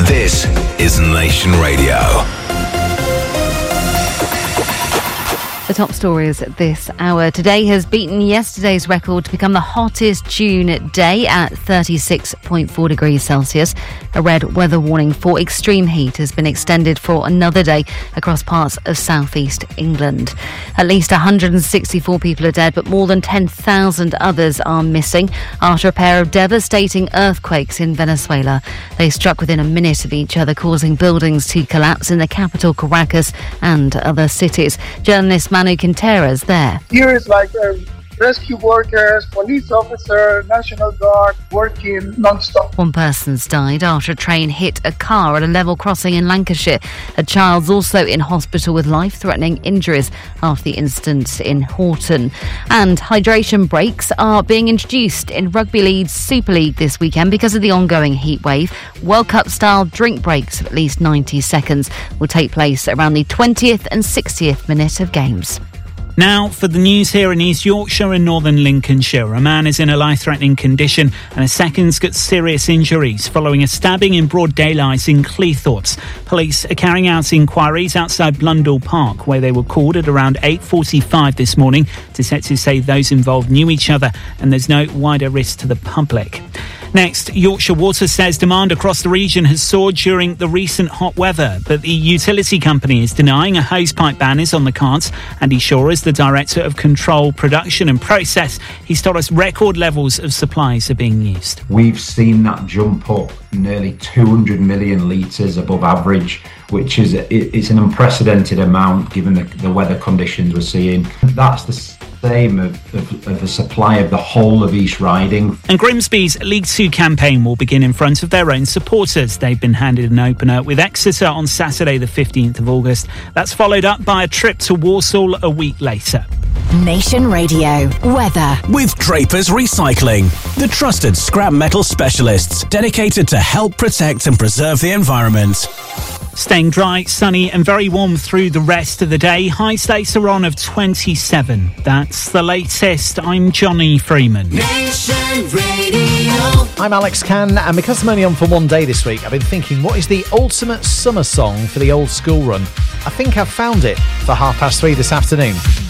This is Nation Radio. The top stories at this hour. Today has beaten yesterday's record to become the hottest June day at 36.4 degrees Celsius. A red weather warning for extreme heat has been extended for another day across parts of southeast England. At least 164 people are dead, but more than 10,000 others are missing after a pair of devastating earthquakes in Venezuela. They struck within a minute of each other, causing buildings to collapse in the capital Caracas and other cities. Journalist Manu Quintera's there. Here is rescue workers, police officer, National Guard working non-stop. One person's died after a train hit a car at a level crossing in Lancashire. A child's also in hospital with life-threatening injuries after the incident in Horton. And hydration breaks are being introduced in Rugby League's Super League this weekend because of the ongoing heat wave. World Cup-style drink breaks of at least 90 seconds will take place around the 20th and 60th minute of games. Now for the news here in East Yorkshire and Northern Lincolnshire. A man is in a life-threatening condition and a second's got serious injuries following a stabbing in broad daylight in Cleethorpes. Police are carrying out inquiries outside Blundell Park, where they were called at around 8:45 this morning. Detectives say those involved knew each other and there's no wider risk to the public. Next, Yorkshire Water says demand across the region has soared during the recent hot weather, but the utility company is denying a hosepipe ban is on the cards. Andy Shaw is the Director of Control, Production and Process. He's told us record levels of supplies are being used. We've seen that jump up nearly 200 million litres above average, which is it's an unprecedented amount given the weather conditions we're seeing. That's the same of a supply of the whole of East Riding. And Grimsby's League 2 campaign will begin in front of their own supporters. They've been handed an opener with Exeter on Saturday the 15th of August. That's followed up by a trip to Walsall a week later. Nation Radio weather with Draper's Recycling, the trusted scrap metal specialists dedicated to help protect and preserve the environment. Staying dry, sunny and very warm through the rest of the day. Highs later on of 27. That's the latest. I'm Johnny Freeman. Nation Radio. I'm Alex Cann, and because I'm only on for one day this week, I've been thinking, what is the ultimate summer song for the old school run? I think I've found it for 3:30 this afternoon.